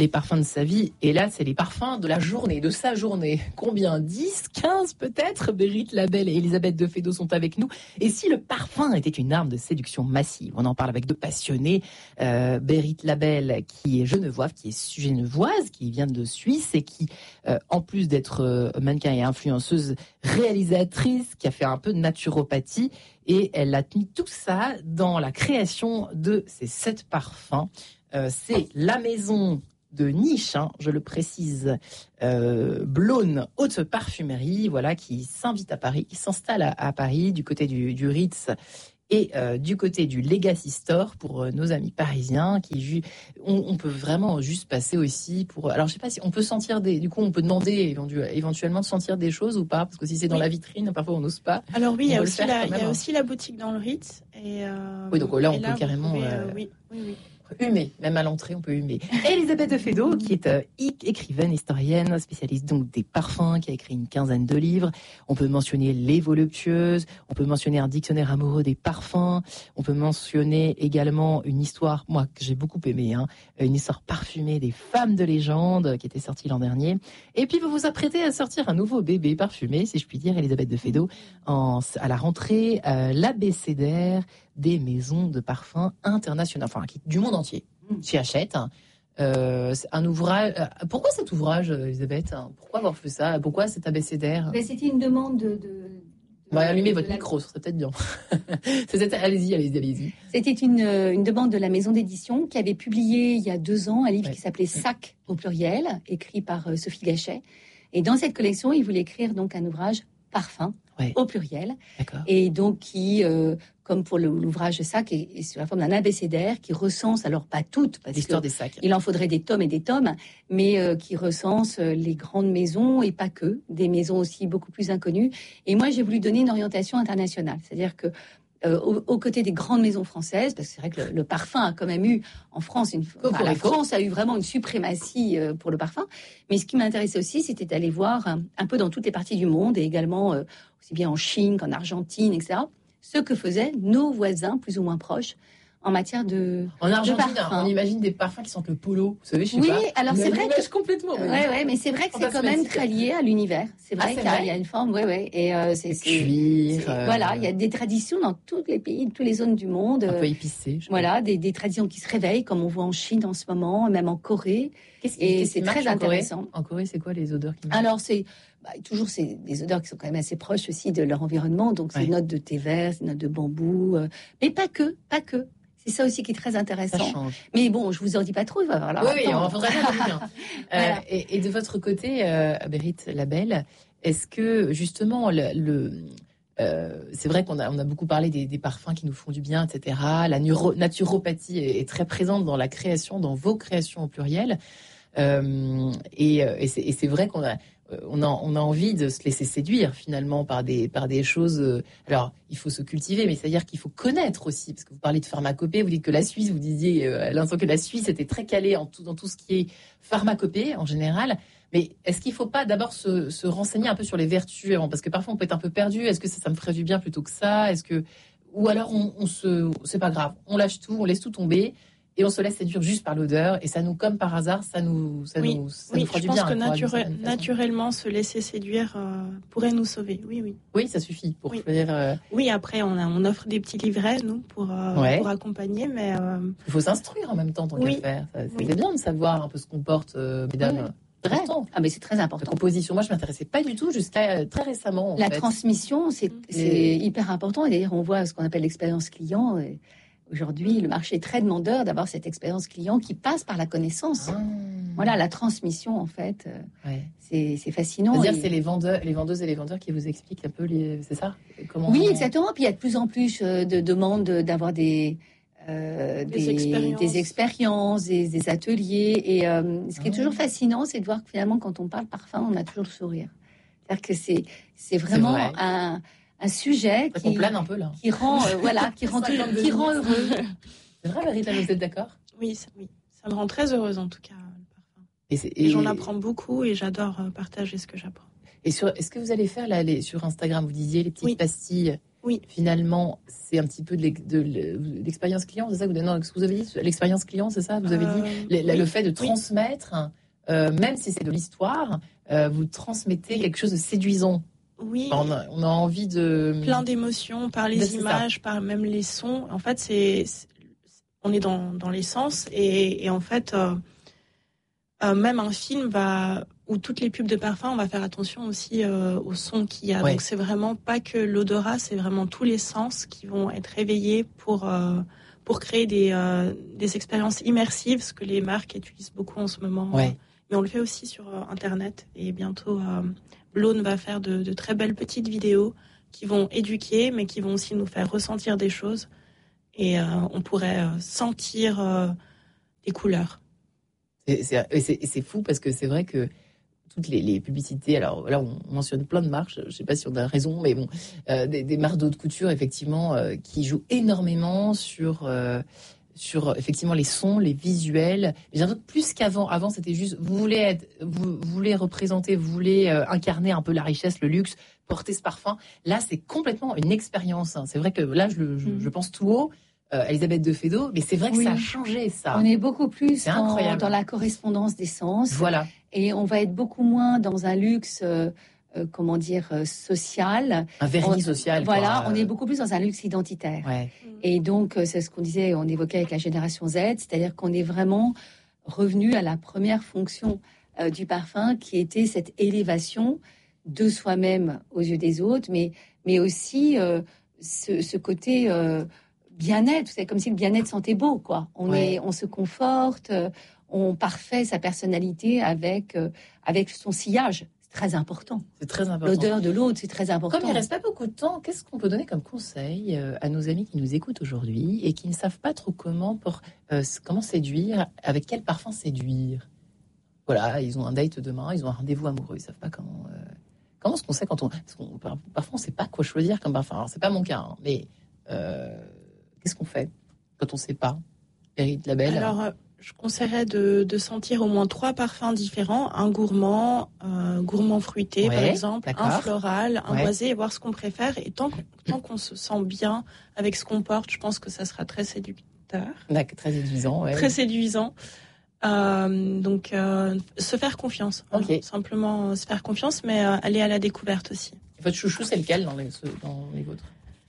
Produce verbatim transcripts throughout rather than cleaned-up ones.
les parfums de sa vie. Et là, c'est les parfums de la journée, de sa journée. Combien? dix, quinze peut-être? Bérith Labelle et Elisabeth de Fédot sont avec nous. Et si le parfum était une arme de séduction massive? On en parle avec deux passionnés. Euh, Bérith Labelle, qui est genevoise, qui est genevoise, qui vient de Suisse et qui, euh, en plus d'être euh, mannequin et influenceuse, réalisatrice, qui a fait un peu de naturopathie. Et elle a mis tout ça dans la création de ces sept parfums. Euh, c'est la maison de niche, hein, je le précise, euh, Blône Haute Parfumerie, voilà, qui s'invite à Paris, qui s'installe à, à Paris, du côté du, du Ritz et euh, du côté du Legacy Store pour euh, nos amis parisiens. Qui ju- on, on peut vraiment juste passer aussi pour. Alors je sais pas si on peut sentir des. Du coup, on peut demander éventu- éventuellement de sentir des choses ou pas, parce que si c'est dans oui. la vitrine, parfois on n'ose pas. Alors oui, il y a aussi la, il y a hein. aussi la boutique dans le Ritz. Et euh, oui, donc là on et peut là, carrément. Pouvez, euh, euh, oui, oui, oui. Humer, même à l'entrée, on peut humer. Elisabeth de Fédot, qui est euh, écrivaine, historienne, spécialiste donc des parfums, qui a écrit une quinzaine de livres. On peut mentionner Les Voluptueuses, on peut mentionner un dictionnaire amoureux des parfums, on peut mentionner également une histoire, moi, que j'ai beaucoup aimée, hein, une histoire parfumée des femmes de légende, qui était sortie l'an dernier. Et puis, vous vous apprêtez à sortir un nouveau bébé parfumé, si je puis dire, Elisabeth de Fédot, en, à la rentrée, euh, l'abécédaire des maisons de parfums internationales, enfin qui, du monde entier, chez Hachette. Euh, c'est un ouvrage. Euh, pourquoi cet ouvrage, Elisabeth? Pourquoi avoir fait ça? Pourquoi cet abécédaire? Ben, c'était une demande de. de On va allumer de votre la... micro, ça serait peut-être bien. c'est, allez-y, allez-y, allez-y. C'était une, une demande de la maison d'édition qui avait publié il y a deux ans un livre ouais. qui s'appelait Sac au pluriel, écrit par euh, Sophie Gachet. Et dans cette collection, il voulait écrire donc un ouvrage parfum ouais. au pluriel. D'accord. Et donc qui, euh, comme pour le, l'ouvrage de Sac, est, est sur la forme d'un abécédaire qui recense, alors pas toutes, parce l'histoire que des sacs. Il en faudrait des tomes et des tomes, mais euh, qui recense les grandes maisons et pas que, des maisons aussi beaucoup plus inconnues. Et moi, j'ai voulu donner une orientation internationale, c'est-à-dire que Euh, aux, aux côtés des grandes maisons françaises, parce que c'est vrai que le, le parfum a quand même eu en France, une, enfin, la France a eu vraiment une suprématie euh, pour le parfum. Mais ce qui m'intéressait aussi, c'était d'aller voir un, un peu dans toutes les parties du monde, et également euh, aussi bien en Chine qu'en Argentine, et cetera, ce que faisaient nos voisins plus ou moins proches en matière de en Argentine, de on imagine des parfums qui sentent le polo, vous savez, je sais oui, pas. Oui, alors c'est vrai que complètement. Ouais, ouais, mais c'est vrai que c'est quand même très lié à l'univers. C'est vrai ah, qu'il y a une forme, ouais, ouais, et euh, c'est, c'est cuir. C'est, euh... Voilà, il y a des traditions dans tous les pays, toutes les zones du monde. Un peu épicé. Voilà, des, des traditions qui se réveillent, comme on voit en Chine en ce moment, même en Corée. Qu'est-ce qui, et qu'est-ce c'est qui très en intéressant. Corée en Corée, c'est quoi les odeurs qui marchent? Alors c'est bah, toujours c'est des odeurs qui sont quand même assez proches aussi de leur environnement. Donc c'est ouais. notes de thé vert, c'est notes de bambou, euh, mais pas que, pas que. C'est ça aussi qui est très intéressant. Mais bon, je vous en dis pas trop, il va falloir la Oui, oui, on faudrait bien. voilà. euh, et, et de votre côté, euh, Bérith Labelle, est-ce que justement, le, le euh, c'est vrai qu'on a, on a beaucoup parlé des, des parfums qui nous font du bien, et cetera. La neuro, naturopathie est, est très présente dans la création, dans vos créations au pluriel. Euh, et, et, c'est, et c'est vrai qu'on a On a, on a envie de se laisser séduire finalement par des, par des choses. Alors, il faut se cultiver, mais c'est-à-dire qu'il faut connaître aussi, parce que vous parlez de pharmacopée, vous dites que la Suisse, vous disiez à l'instant que la Suisse était très calée en tout, dans tout ce qui est pharmacopée en général. Mais est-ce qu'il ne faut pas d'abord se, se renseigner un peu sur les vertus, parce que parfois on peut être un peu perdu. Est-ce que ça, ça me ferait du bien plutôt que ça? Est-ce que, ou alors on, on se, c'est pas grave, on lâche tout, on laisse tout tomber. Et on se laisse séduire juste par l'odeur, et ça nous, comme par hasard, ça nous, ça oui, nous, ça oui, nous fera du bien. bien. Je pense que nature- naturellement, se laisser séduire euh, pourrait nous sauver. Oui, oui. Oui, ça suffit pour oui. faire. Euh... Oui, après, on, a, on offre des petits livrets, nous, pour, euh, ouais. pour accompagner, mais. Euh... Il faut s'instruire en même temps, tant oui. qu'à faire. Ça, c'est oui. bien de savoir un peu ce qu'on porte, euh, mesdames. Oui. Vrai. Ah, mais c'est très important. La composition, moi, je m'intéressais pas du tout jusqu'à euh, très récemment. En La fait. transmission, c'est, mmh. c'est Les... hyper important. Et d'ailleurs, on voit ce qu'on appelle l'expérience client. Et... Aujourd'hui, le marché est très demandeur d'avoir cette expérience client qui passe par la connaissance. Ah. Voilà, la transmission, en fait, ouais. c'est, c'est fascinant. C'est-à-dire et... que c'est les vendeurs, les vendeuses et les vendeurs qui vous expliquent un peu, les... c'est ça? Comment Oui, on... exactement. Puis il y a de plus en plus de demandes d'avoir des, euh, des, des, expériences. des expériences, des, des ateliers. Et euh, ce qui est ah. toujours fascinant, c'est de voir que finalement, quand on parle parfum, on a toujours le sourire. C'est-à-dire que c'est, c'est vraiment c'est un... un sujet qui, plane un peu, là. qui rend, euh, voilà, qui rend, tout, qui rend heureux. C'est vrai, Marita, vous êtes d'accord? Oui, ça, oui, ça me rend très heureuse en tout cas, le parfum. Et, et... et j'en apprends beaucoup et j'adore partager ce que j'apprends. Et sur, est-ce que vous allez faire là, les, sur Instagram, vous disiez les petites oui. pastilles? Oui. Finalement, c'est un petit peu de, l'ex- de l'expérience client, c'est ça que vous, non, ce que vous avez dit, l'expérience client, c'est ça, vous avez Euh, dit, le, oui. le fait de transmettre, euh, même si c'est de l'histoire, euh, vous transmettez quelque chose de séduisant. Oui. Enfin, on, a, on a envie de plein d'émotions par les c'est images, ça. par même les sons. En fait, c'est, c'est on est dans dans les sens et, et en fait, euh, euh, même un film va ou toutes les pubs de parfum, on va faire attention aussi euh, au son qu'il y a. Ouais. Donc c'est vraiment pas que l'odorat, c'est vraiment tous les sens qui vont être réveillés pour euh, pour créer des euh, des expériences immersives, ce que les marques utilisent beaucoup en ce moment. Ouais. Mais on le fait aussi sur euh, Internet et bientôt euh, Blone va faire de, de très belles petites vidéos qui vont éduquer, mais qui vont aussi nous faire ressentir des choses. Et euh, on pourrait euh, sentir euh, des couleurs. C'est, c'est, et c'est, et c'est fou parce que c'est vrai que toutes les, les publicités, alors là on mentionne plein de marques, je ne sais pas si on a raison, mais bon, euh, des, des marques d'haute couture effectivement euh, qui jouent énormément sur, euh, sur effectivement les sons, les visuels. J'ai l'impression que plus qu'avant, avant c'était juste vous voulez être, vous, vous voulez représenter, vous voulez euh, incarner un peu la richesse, le luxe, porter ce parfum. Là c'est complètement une expérience. Hein. C'est vrai que là je, je, je pense tout haut. Euh, Elisabeth de Fédot, mais c'est vrai que oui. Ça a changé, ça. On est beaucoup plus dans, dans la correspondance des sens. Voilà. Et on va être beaucoup moins dans un luxe, euh, euh, comment dire, euh, social. Un vernis social. Voilà, quoi. on est beaucoup plus dans un luxe identitaire. Ouais. Et donc, euh, c'est ce qu'on disait, on évoquait avec la génération Z, c'est-à-dire qu'on est vraiment revenu à la première fonction euh, du parfum, qui était cette élévation de soi-même aux yeux des autres, mais, mais aussi euh, ce, ce côté... Euh, bien-être, c'est comme si le bien-être sentait beau, quoi. On ouais. est, on se conforte, euh, on parfait sa personnalité avec euh, avec son sillage. C'est très important. C'est très important. L'odeur de l'autre, c'est très important. Comme il reste pas beaucoup de temps, qu'est-ce qu'on peut donner comme conseil euh, à nos amis qui nous écoutent aujourd'hui et qui ne savent pas trop comment pour euh, comment séduire, avec quel parfum séduire. Voilà, ils ont un date demain, ils ont un rendez-vous amoureux, ils savent pas comment. Euh, comment est-ce qu'on sait quand on, parce qu'on parfois on sait pas quoi choisir comme parfum. Alors c'est pas mon cas, hein, mais euh, qu'est-ce qu'on fait quand on ne sait pas, Berit Labelle? Alors, euh, je conseillerais de, de sentir au moins trois parfums différents. Un gourmand, euh, gourmand fruité, ouais, par exemple, d'accord. un floral, un ouais. boisé, et voir ce qu'on préfère. Et tant, tant qu'on se sent bien avec ce qu'on porte, je pense que ça sera très séducteur. D'accord, très séduisant. Ouais. Très séduisant. Euh, donc, euh, se faire confiance. Okay. Hein, simplement se faire confiance, mais euh, aller à la découverte aussi. Et votre chouchou, c'est lequel dans les, dans les vôtres?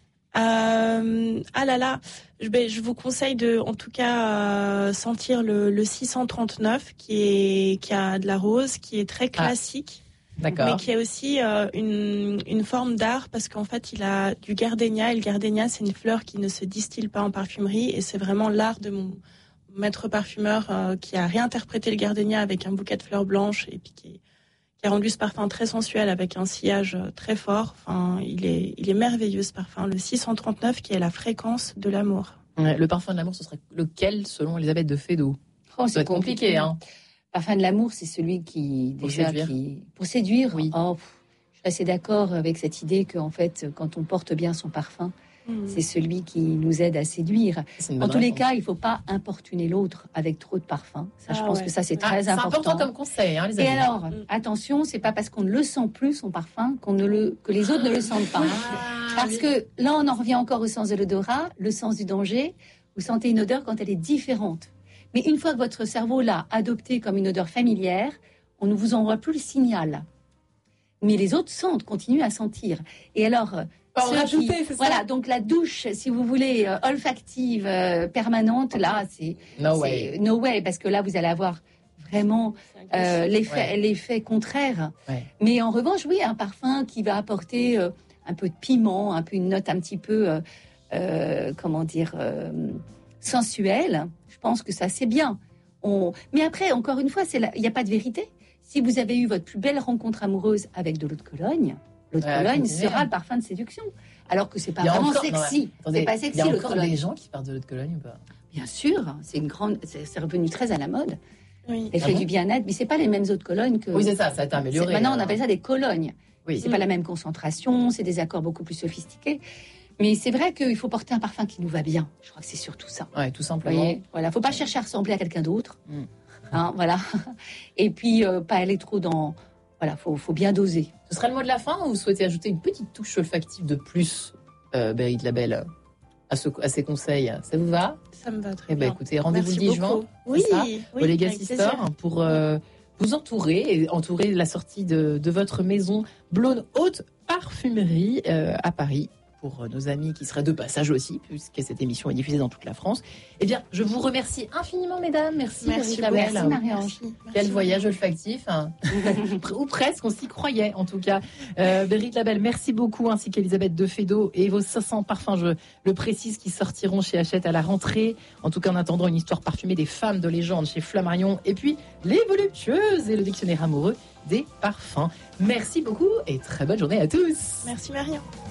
Euh, ah là là, je, ben, je vous conseille de, en tout cas, euh, sentir le, le six cent trente-neuf qui est qui a de la rose, qui est très classique, ah, d'accord. mais qui a aussi euh, une une forme d'art parce qu'en fait il a du gardénia et le gardénia c'est une fleur qui ne se distille pas en parfumerie et c'est vraiment l'art de mon maître parfumeur euh, qui a réinterprété le gardénia avec un bouquet de fleurs blanches et puis qui qui a rendu ce parfum très sensuel avec un sillage très fort. Enfin, il est, il est merveilleux ce parfum. Le six cent trente-neuf qui est la fréquence de l'amour. Ouais, le parfum de l'amour, ce serait lequel selon Elisabeth de Fédot? Oh, c'est compliqué, compliqué hein. Le parfum de l'amour, c'est celui qui pour déjà séduire. qui pour séduire. Oui. Oh, je suis assez d'accord avec cette idée que en fait, quand on porte bien son parfum, Mmh. c'est celui qui nous aide à séduire. En tous les cas, il ne faut pas importuner l'autre avec trop de parfum. Ça, ah, je pense ouais. que ça, c'est très ah, important. C'est important comme conseil, hein, les amis. Et alors, mmh. attention, c'est pas parce qu'on ne le sent plus, son parfum, qu'on ne le, que les autres ne le sentent pas. Ah, parce oui. que là, on en revient encore au sens de l'odorat, le sens du danger. Vous sentez une odeur quand elle est différente. Mais une fois que votre cerveau l'a adoptée comme une odeur familière, on ne vous envoie plus le signal. Mais les autres sentent, continuent à sentir. Et alors... Pas en rajouter, c'est ça. Voilà, donc la douche, si vous voulez, euh, olfactive, euh, permanente, là, c'est no c'est, way. No way, parce que là, vous allez avoir vraiment euh, l'effet, ouais. l'effet contraire. Ouais. Mais en revanche, oui, un parfum qui va apporter euh, un peu de piment, un peu une note un petit peu, euh, euh, comment dire, euh, sensuelle. Je pense que ça, c'est bien. On... Mais après, encore une fois, il n'y a pas de vérité. Si vous avez eu votre plus belle rencontre amoureuse avec de l'eau de Cologne, l'eau de Cologne euh, sera le parfum de séduction. Alors que c'est pas vraiment encore, sexy. Non, attendez, c'est pas sexy. Il y a encore des gens qui parlent de l'eau de Cologne ou pas? Bien sûr, c'est une grande, c'est, c'est revenu très à la mode. Oui. Elle ah fait bon du bien-être, mais c'est pas les mêmes eaux de Cologne que. Oui, c'est ça, ça a été amélioré. C'est, maintenant, on appelle ça des colognes. Oui. C'est mmh. pas la même concentration, c'est des accords beaucoup plus sophistiqués. Mais c'est vrai qu'il faut porter un parfum qui nous va bien. Je crois que c'est surtout ça. Ouais, tout simplement. Vous voyez, voilà, faut pas chercher à ressembler à quelqu'un d'autre. Mmh. Hein, voilà. Et puis euh, pas aller trop dans. Voilà, faut, faut bien doser. Ce serait le mot de la fin ou vous souhaitez ajouter une petite touche olfactive de plus euh, Berit Labelle, à, ce, à ces conseils. Ça vous va? Ça me va très eh ben, bien. Écoutez, rendez-vous Merci le dix juin. beaucoup. Oui, ça, oui, au Legacy avec plaisir. Store pour euh, vous entourer et entourer la sortie de, de votre maison Blonde Haute Parfumerie euh, à Paris. Pour nos amis qui seraient de passage aussi, puisque cette émission est diffusée dans toute la France. Eh bien, je vous remercie infiniment, mesdames. Merci, Merci, Berit Labelle. Merci, Marie-Ange. Quel voyage olfactif, hein. Ou presque, on s'y croyait en tout cas. Euh, Berit Labelle, merci beaucoup, ainsi qu'Elisabeth de Fédot et vos cinq cents parfums, je le précise, qui sortiront chez Hachette à la rentrée. En tout cas, en attendant, une histoire parfumée des femmes de légende chez Flammarion. Et puis, les voluptueuses et le dictionnaire amoureux des parfums. Merci beaucoup et très bonne journée à tous. Merci Marion.